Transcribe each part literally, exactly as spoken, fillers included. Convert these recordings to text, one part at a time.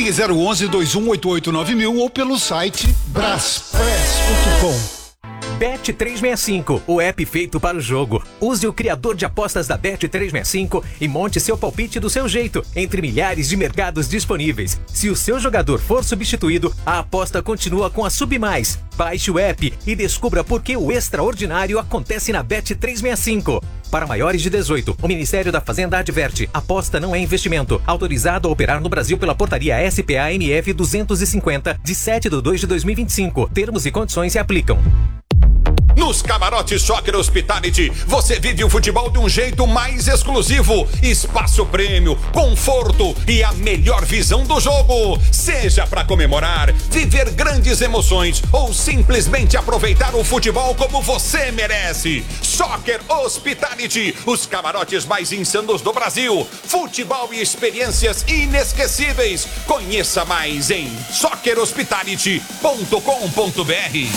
Ligue zero onze, dois um oito oito nove mil ou pelo site braspress ponto com. Bet trezentos e sessenta e cinco, o app feito para o jogo. Use o criador de apostas da Bet trezentos e sessenta e cinco e monte seu palpite do seu jeito, entre milhares de mercados disponíveis. Se o seu jogador for substituído, a aposta continua com a Submais. Baixe o app e descubra por que o extraordinário acontece na Bet trezentos e sessenta e cinco. Para maiores de dezoito, o Ministério da Fazenda adverte: aposta não é investimento. Autorizado a operar no Brasil pela portaria S P A M F duzentos e cinquenta, de sete de dois de dois mil e vinte e cinco. Termos e condições se aplicam. Nos camarotes Soccer Hospitality, você vive o futebol de um jeito mais exclusivo. Espaço prêmio, conforto e a melhor visão do jogo. Seja para comemorar, viver grandes emoções ou simplesmente aproveitar o futebol como você merece. Soccer Hospitality, os camarotes mais insanos do Brasil. Futebol e experiências inesquecíveis. Conheça mais em soccer hospitality ponto com ponto b r.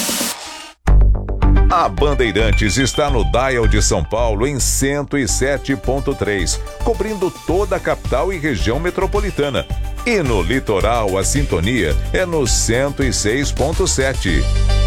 A Bandeirantes está no Dial de São Paulo em cento e sete ponto três, cobrindo toda a capital e região metropolitana. E no litoral a sintonia é no cento e seis ponto sete.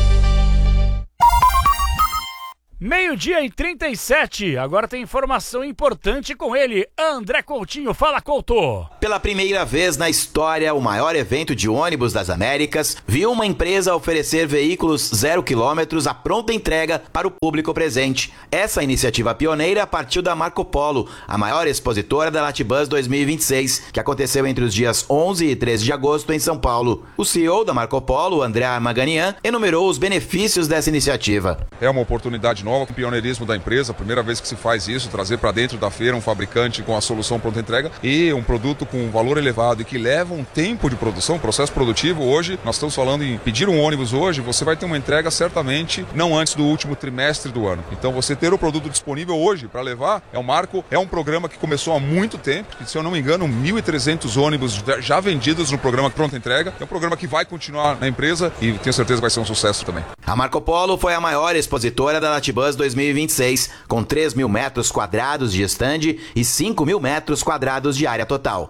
Meio-dia e trinta e sete, agora tem informação importante com ele, André Coutinho. Fala, Couto! Pela primeira vez na história, o maior evento de ônibus das Américas viu uma empresa oferecer veículos zero quilômetros à pronta entrega para o público presente. Essa iniciativa pioneira partiu da Marco Polo, a maior expositora da Latibus dois mil e vinte e seis, que aconteceu entre os dias onze e treze de agosto em São Paulo. O C E O da Marco Polo, André Maganian, enumerou os benefícios dessa iniciativa. É uma oportunidade nova, com o pioneirismo da empresa, a primeira vez que se faz isso, trazer para dentro da feira um fabricante com a solução pronta entrega e um produto com valor elevado e que leva um tempo de produção, um processo produtivo. Hoje, nós estamos falando em pedir um ônibus hoje, você vai ter uma entrega certamente não antes do último trimestre do ano. Então você ter o produto disponível hoje para levar é um marco, é um programa que começou há muito tempo, que, se eu não me engano, mil e trezentos ônibus já vendidos no programa pronta entrega. É um programa que vai continuar na empresa e tenho certeza que vai ser um sucesso também. A Marco Polo foi a maior expositora da Latibus dois mil e vinte e seis, com três mil metros quadrados de estande e cinco mil metros quadrados de área total.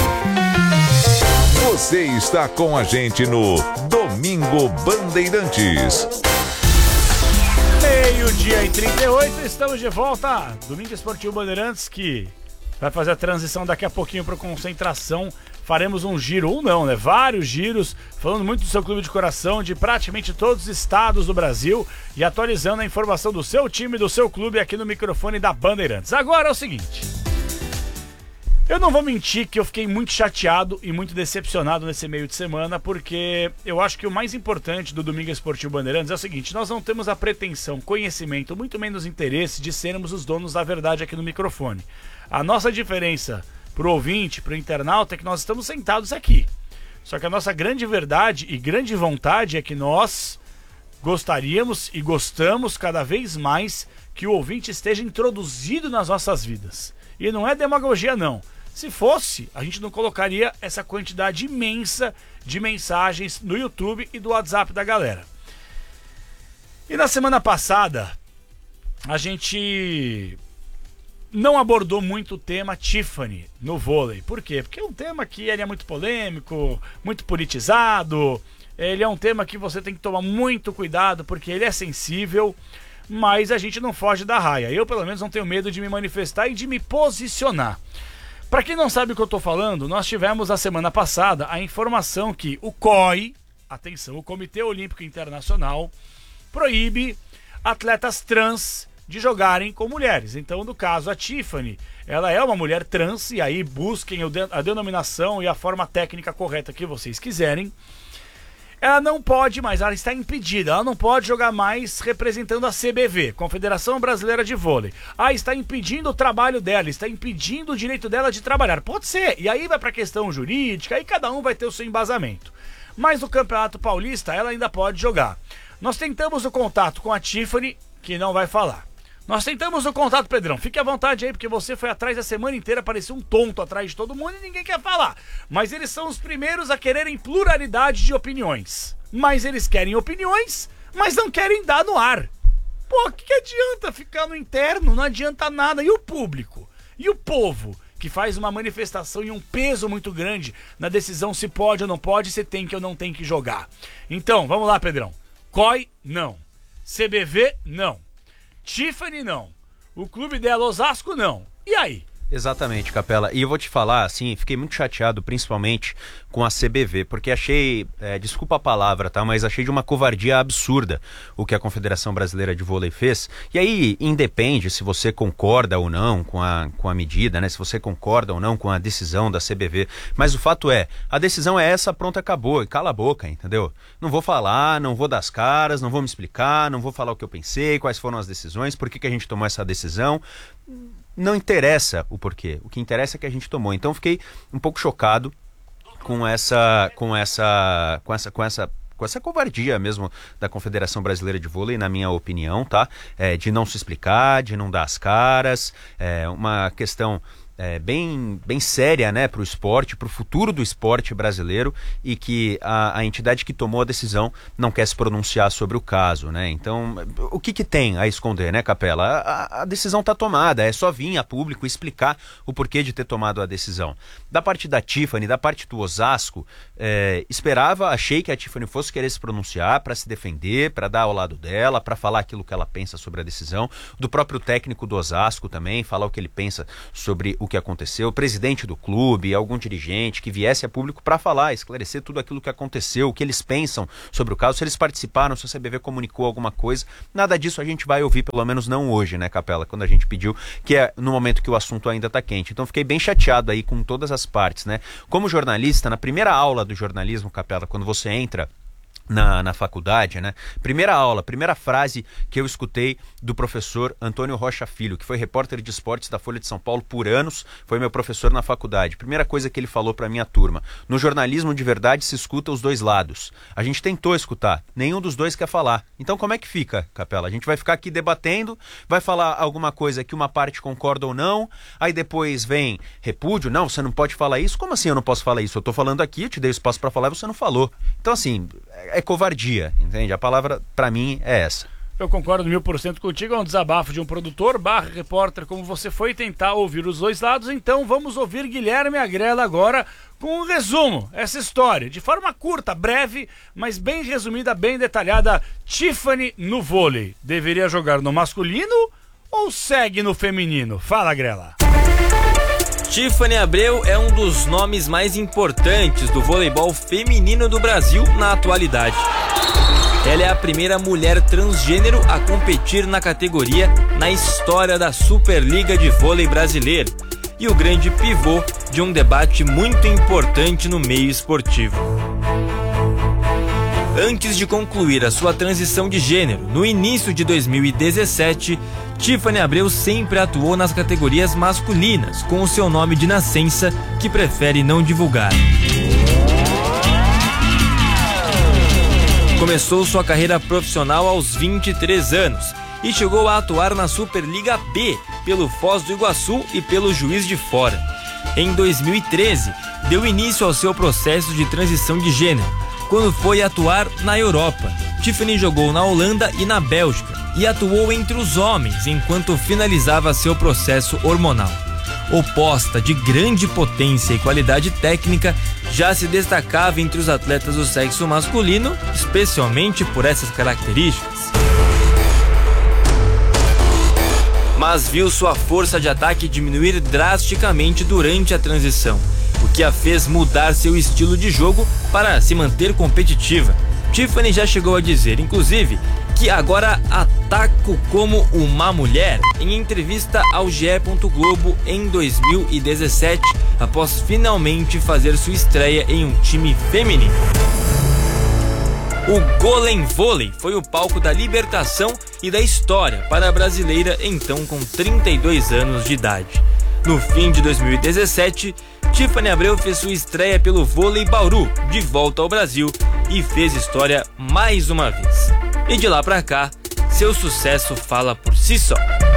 Você está com a gente no Domingo Bandeirantes. Meio-dia e trinta e oito, estamos de volta. Domingo Esportivo Bandeirantes, que vai fazer a transição daqui a pouquinho para concentração. Faremos um giro, ou não, né? Vários giros, falando muito do seu clube de coração, de praticamente todos os estados do Brasil e atualizando a informação do seu time, do seu clube aqui no microfone da Bandeirantes. Agora é o seguinte, eu não vou mentir que eu fiquei muito chateado e muito decepcionado nesse meio de semana, porque eu acho que o mais importante do Domingo Esportivo Bandeirantes é o seguinte: nós não temos a pretensão, conhecimento, muito menos interesse de sermos os donos da verdade aqui no microfone. A nossa diferença pro ouvinte, pro internauta, é que nós estamos sentados aqui. Só que a nossa grande verdade e grande vontade é que nós gostaríamos e gostamos cada vez mais que o ouvinte esteja introduzido nas nossas vidas. E não é demagogia, não. Se fosse, a gente não colocaria essa quantidade imensa de mensagens no YouTube e do WhatsApp da galera. E na semana passada, a gente não abordou muito o tema Tiffany no vôlei. Por quê? Porque é um tema que ele é muito polêmico, muito politizado. Ele é um tema que você tem que tomar muito cuidado, porque ele é sensível, mas a gente não foge da raia. Eu, pelo menos, não tenho medo de me manifestar e de me posicionar. Para quem não sabe o que eu estou falando, nós tivemos a semana passada a informação que o C O I, atenção, o Comitê Olímpico Internacional, proíbe atletas trans de jogarem com mulheres. Então, no caso, a Tiffany, ela é uma mulher trans, e aí busquem a denominação e a forma técnica correta que vocês quiserem. Ela não pode mais, ela está impedida, ela não pode jogar mais representando a C B V, Confederação Brasileira de Vôlei. Ah, está impedindo o trabalho dela, está impedindo o direito dela de trabalhar. Pode ser, e aí vai para a questão jurídica, aí cada um vai ter o seu embasamento. Mas no Campeonato Paulista, ela ainda pode jogar. Nós tentamos o contato com a Tiffany, que não vai falar. Nós tentamos o contato, Pedrão. Fique à vontade aí, porque você foi atrás a semana inteira, parecia um tonto atrás de todo mundo e ninguém quer falar. Mas eles são os primeiros a quererem pluralidade de opiniões. Mas eles querem opiniões, mas não querem dar no ar. Pô, o que, que adianta ficar no interno? Não adianta nada. E o público? E o povo que faz uma manifestação e um peso muito grande na decisão se pode ou não pode, se tem que ou não tem que jogar. Então, vamos lá, Pedrão. C O I, não. C B V, não. Tiffany, não. O clube dela, Osasco, não. E aí? Exatamente, Capela. E eu vou te falar, assim, fiquei muito chateado, principalmente com a C B V, porque achei, é, desculpa a palavra, tá? Mas achei de uma covardia absurda o que a Confederação Brasileira de Vôlei fez. E aí, independe se você concorda ou não com a, com a medida, né? Se você concorda ou não com a decisão da C B V. Mas o fato é, a decisão é essa, pronto, acabou. E cala a boca, entendeu? Não vou falar, não vou dar as caras, não vou me explicar, não vou falar o que eu pensei, quais foram as decisões, por que, que a gente tomou essa decisão. Não interessa o porquê, o que interessa é que a gente tomou. Então fiquei um pouco chocado com essa, com essa, com essa, com essa, com essa covardia mesmo da Confederação Brasileira de Vôlei, na minha opinião, tá? É, de não se explicar, de não dar as caras, é uma questão É, bem, bem séria, né, para o esporte, para o futuro do esporte brasileiro, e que a, a entidade que tomou a decisão não quer se pronunciar sobre o caso, né? Então, o que que tem a esconder, né, Capela? A, a decisão está tomada, é só vir a público explicar o porquê de ter tomado a decisão. Da parte da Tiffany, da parte do Osasco, é, esperava, achei que a Tiffany fosse querer se pronunciar para se defender, para dar ao lado dela, para falar aquilo que ela pensa sobre a decisão, do próprio técnico do Osasco também, falar o que ele pensa sobre o que aconteceu, o presidente do clube, algum dirigente que viesse a público para falar, esclarecer tudo aquilo que aconteceu, o que eles pensam sobre o caso, se eles participaram, se a C B V comunicou alguma coisa. Nada disso a gente vai ouvir, pelo menos não hoje, né, Capela, quando a gente pediu, que é no momento que o assunto ainda está quente. Então fiquei bem chateado aí com todas as partes, né? Como jornalista, na primeira aula do jornalismo, Capela, quando você entra Na, na faculdade, né? Primeira aula, primeira frase que eu escutei do professor Antônio Rocha Filho, que foi repórter de esportes da Folha de São Paulo por anos, foi meu professor na faculdade. Primeira coisa que ele falou para minha turma: no jornalismo de verdade se escuta os dois lados. A gente tentou escutar, nenhum dos dois quer falar. Então como é que fica, Capela? A gente vai ficar aqui debatendo, vai falar alguma coisa que uma parte concorda ou não, aí depois vem repúdio, não, você não pode falar isso. Como assim eu não posso falar isso? Eu tô falando aqui, eu te dei espaço para falar e você não falou. Então assim, é covardia, entende? A palavra pra mim é essa. Eu concordo mil por cento contigo, é um desabafo de um produtor barra repórter, como você foi tentar ouvir os dois lados. Então vamos ouvir Guilherme Agrela agora com um resumo, essa história, de forma curta, breve, mas bem resumida, bem detalhada. Tiffany no vôlei, deveria jogar no masculino ou segue no feminino? Fala, Agrela. Tiffany Abreu é um dos nomes mais importantes do voleibol feminino do Brasil na atualidade. Ela é a primeira mulher transgênero a competir na categoria na história da Superliga de Vôlei Brasileiro e o grande pivô de um debate muito importante no meio esportivo. Antes de concluir a sua transição de gênero, no início de dois mil e dezessete, Tiffany Abreu sempre atuou nas categorias masculinas, com o seu nome de nascença, que prefere não divulgar. Começou sua carreira profissional aos vinte e três anos e chegou a atuar na Superliga B, pelo Foz do Iguaçu e pelo Juiz de Fora. Em dois mil e treze, deu início ao seu processo de transição de gênero, quando foi atuar na Europa. Tiffany jogou na Holanda e na Bélgica e atuou entre os homens enquanto finalizava seu processo hormonal. Oposta de grande potência e qualidade técnica, já se destacava entre os atletas do sexo masculino, especialmente por essas características. Mas viu sua força de ataque diminuir drasticamente durante a transição, o que a fez mudar seu estilo de jogo para se manter competitiva. Tiffany já chegou a dizer, inclusive, que agora ataco como uma mulher, em entrevista ao G E. Globo em dois mil e dezessete, após finalmente fazer sua estreia em um time feminino. O Golem Vôlei foi o palco da libertação e da história para a brasileira, então com trinta e dois anos de idade. No fim de dois mil e dezessete, Tiffany Abreu fez sua estreia pelo Vôlei Bauru, de volta ao Brasil, e fez história mais uma vez. E de lá pra cá, seu sucesso fala por si só.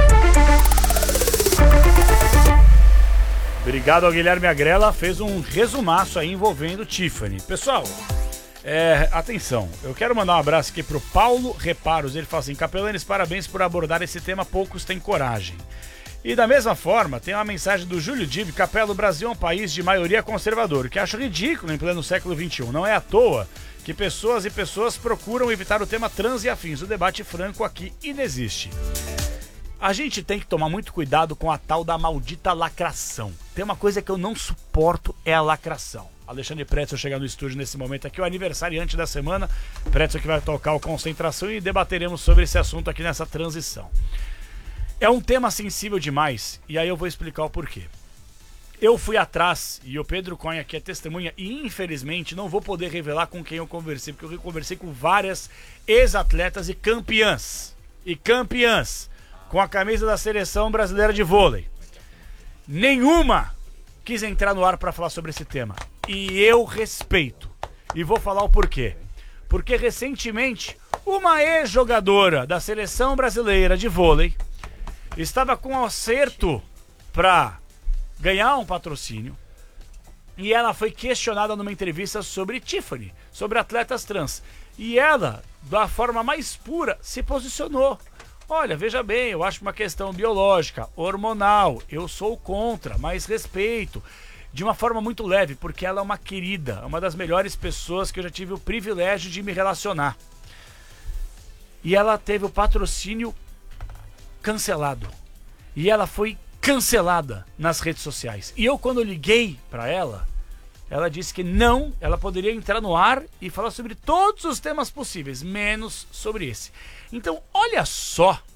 Obrigado ao Guilherme Agrela, fez um resumaço aí envolvendo Tiffany. Pessoal, é, atenção, eu quero mandar um abraço aqui pro Paulo Reparos. Ele fala assim: Capelanes, parabéns por abordar esse tema, poucos têm coragem. E da mesma forma, tem uma mensagem do Júlio Dib, Capela, o Brasil é um país de maioria conservadora, que acho ridículo em pleno século vinte e um. Não é à toa que pessoas e pessoas procuram evitar o tema trans e afins. O debate franco aqui inexiste. A gente tem que tomar muito cuidado com a tal da maldita lacração. Tem uma coisa que eu não suporto, é a lacração. Alexandre Pretzel chegar no estúdio nesse momento aqui, o aniversariante da semana. Pretzel que vai tocar o Concentração e debateremos sobre esse assunto aqui nessa transição. É um tema sensível demais, e aí eu vou explicar o porquê. Eu fui atrás, e o Pedro Cunha aqui é testemunha, e infelizmente não vou poder revelar com quem eu conversei, porque eu conversei com várias ex-atletas e campeãs. E campeãs com a camisa da Seleção Brasileira de Vôlei. Nenhuma quis entrar no ar para falar sobre esse tema. E eu respeito. E vou falar o porquê. Porque recentemente, uma ex-jogadora da Seleção Brasileira de Vôlei estava com um acerto para ganhar um patrocínio. E ela foi questionada numa entrevista sobre Tiffany, sobre atletas trans. E ela, da forma mais pura, se posicionou. Olha, veja bem, eu acho uma questão biológica, hormonal, eu sou contra, mas respeito. De uma forma muito leve, porque ela é uma querida, uma das melhores pessoas que eu já tive o privilégio de me relacionar. E ela teve o patrocínio cancelado. E ela foi cancelada nas redes sociais. E eu, quando liguei para ela, ela disse que não, ela poderia entrar no ar e falar sobre todos os temas possíveis, menos sobre esse. Então, olha só